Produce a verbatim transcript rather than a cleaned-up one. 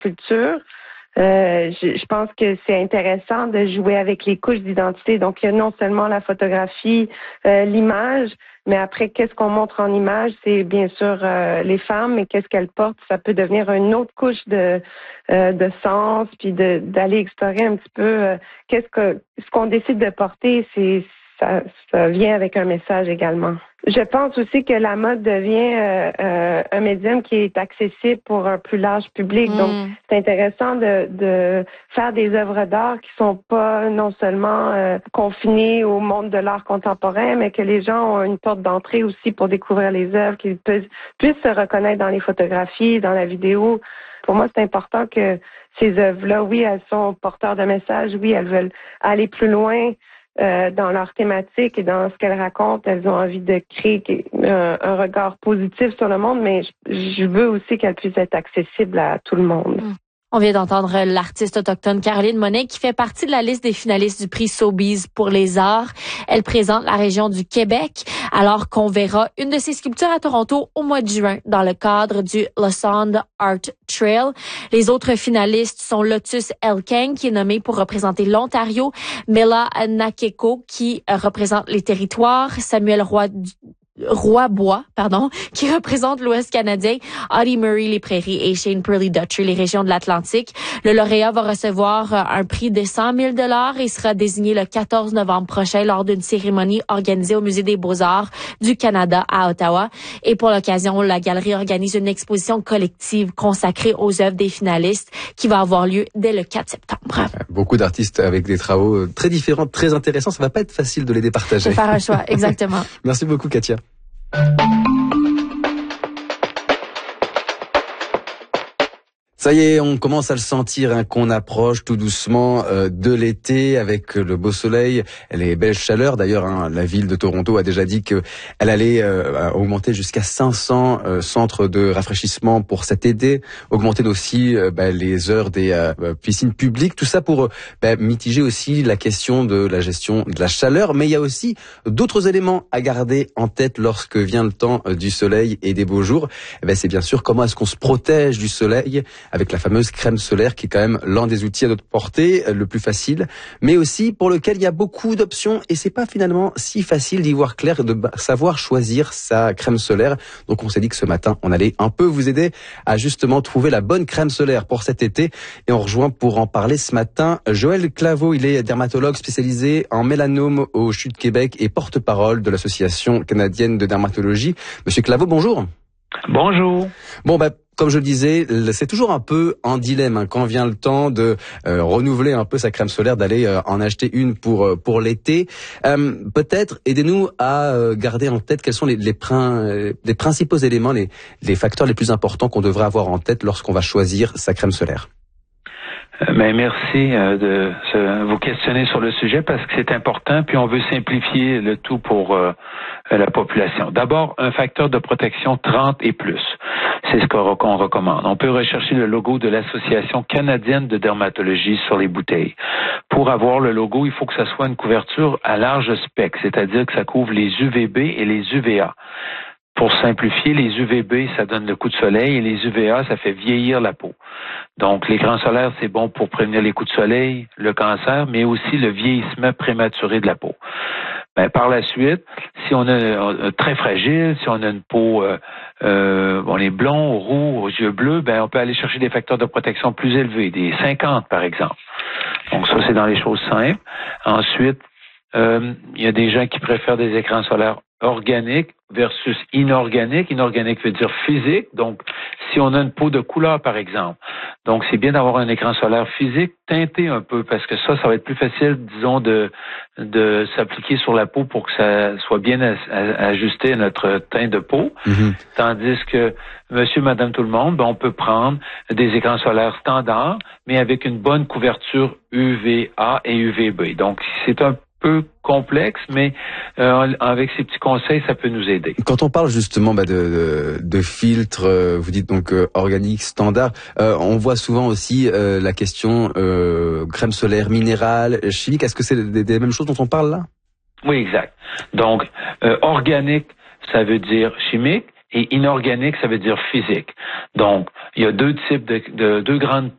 culture. Euh, je, je pense que c'est intéressant de jouer avec les couches d'identité. Donc, il y a non seulement la photographie, euh, l'image, mais après, qu'est-ce qu'on montre en image? C'est bien sûr euh, les femmes, mais qu'est-ce qu'elles portent? Ça peut devenir une autre couche de euh, de sens, puis de d'aller explorer un petit peu euh, qu'est-ce que ce qu'on décide de porter. C'est ça, ça vient avec un message également. Je pense aussi que la mode devient euh, euh, un médium qui est accessible pour un plus large public. Mm. Donc, c'est intéressant de, de faire des œuvres d'art qui sont pas non seulement euh, confinées au monde de l'art contemporain, mais que les gens ont une porte d'entrée aussi pour découvrir les œuvres, qu'ils puissent, puissent se reconnaître dans les photographies, dans la vidéo. Pour moi, c'est important que ces œuvres-là, oui, elles sont porteurs de messages, oui, elles veulent aller plus loin. Euh, dans leur thématique et dans ce qu'elles racontent, elles ont envie de créer un, un regard positif sur le monde, mais je, je veux aussi qu'elles puissent être accessibles à tout le monde. Mmh. On vient d'entendre l'artiste autochtone Caroline Monet qui fait partie de la liste des finalistes du prix Sobeys pour les arts. Elle présente la région du Québec alors qu'on verra une de ses sculptures à Toronto au mois de juin dans le cadre du Lausanne Art Trail. Les autres finalistes sont Lotus Elkang qui est nommé pour représenter l'Ontario, Mela Nakeko qui représente les territoires, Samuel Roy Roy-Bois, pardon, qui représente l'Ouest canadien, Audie Murray, les Prairies et Shane Purley Dutcher, les régions de l'Atlantique. Le lauréat va recevoir un prix de cent mille dollars et sera désigné le quatorze novembre prochain lors d'une cérémonie organisée au Musée des Beaux-Arts du Canada à Ottawa. Et pour l'occasion, la galerie organise une exposition collective consacrée aux œuvres des finalistes qui va avoir lieu dès le quatre septembre. Beaucoup d'artistes avec des travaux très différents, très intéressants. Ça va pas être facile de les départager. De faire un choix, exactement. Merci beaucoup, Katia. Ça y est, on commence à le sentir, hein, qu'on approche tout doucement euh, de l'été avec le beau soleil, les belles chaleurs. D'ailleurs, hein, la ville de Toronto a déjà dit qu'elle allait euh, augmenter jusqu'à cinq cents euh, centres de rafraîchissement pour cet été, augmenter aussi euh, bah, les heures des euh, piscines publiques, tout ça pour euh, bah, mitiger aussi la question de la gestion de la chaleur. Mais il y a aussi d'autres éléments à garder en tête lorsque vient le temps euh, du soleil et des beaux jours. Eh ben, c'est bien sûr comment est-ce qu'on se protège du soleil avec la fameuse crème solaire qui est quand même l'un des outils à notre portée, le plus facile, mais aussi pour lequel il y a beaucoup d'options et c'est pas finalement si facile d'y voir clair et de savoir choisir sa crème solaire. Donc on s'est dit que ce matin, on allait un peu vous aider à justement trouver la bonne crème solaire pour cet été et on rejoint pour en parler ce matin Joël Claveau. Il est dermatologue spécialisé en mélanome au C H U de Québec et porte-parole de l'Association canadienne de dermatologie. Monsieur Claveau, bonjour. Bonjour. Bon, bah, comme je le disais, c'est toujours un peu un dilemme hein, quand vient le temps de euh, renouveler un peu sa crème solaire, d'aller euh, en acheter une pour euh, pour l'été. Euh, peut-être aidez-nous à euh, garder en tête quels sont les les, prin- les principaux éléments, les les facteurs les plus importants qu'on devrait avoir en tête lorsqu'on va choisir sa crème solaire. Mais merci euh, de se, vous questionner sur le sujet parce que c'est important, puis on veut simplifier le tout pour euh, la population. D'abord, un facteur de protection trente et plus. C'est ce qu'on, qu'on recommande. On peut rechercher le logo de l'Association canadienne de dermatologie sur les bouteilles. Pour avoir le logo, il faut que ça soit une couverture à large spectre, c'est-à-dire que ça couvre les U V B et les U V A. Pour simplifier, les U V B, ça donne le coup de soleil et les U V A, ça fait vieillir la peau. Donc, l'écran solaire, c'est bon pour prévenir les coups de soleil, le cancer, mais aussi le vieillissement prématuré de la peau. Ben, par la suite, si on est euh, très fragile, si on a une peau, euh, euh, on est blond, roux, aux yeux bleus, ben, on peut aller chercher des facteurs de protection plus élevés, des cinquante par exemple. Donc, ça, c'est dans les choses simples. Ensuite, euh, il y a des gens qui préfèrent des écrans solaires organique versus inorganique. Inorganique veut dire physique. Donc, si on a une peau de couleur, par exemple, donc c'est bien d'avoir un écran solaire physique teinté un peu parce que ça, ça va être plus facile, disons, de de s'appliquer sur la peau pour que ça soit bien ajusté à notre teint de peau. Mm-hmm. Tandis que monsieur, madame, tout le monde, ben, on peut prendre des écrans solaires standards, mais avec une bonne couverture U V A et U V B. Donc, c'est un peu complexe, mais euh, avec ces petits conseils, ça peut nous aider. Quand on parle justement bah, de, de, de filtres, euh, vous dites donc euh, organique, standard, euh, on voit souvent aussi euh, la question euh, crème solaire minérale, chimique. Est-ce que c'est des, des mêmes choses dont on parle là? Oui, exact. Donc, euh, organique, ça veut dire chimique. Et inorganique, ça veut dire physique. Donc, il y a deux types de, de deux grandes